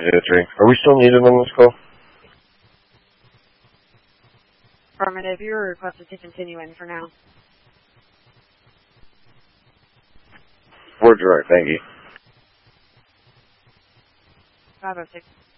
503. Are we still needed on this call? Affirmative. You are requested to continue in for now. We're direct, thank you. 506.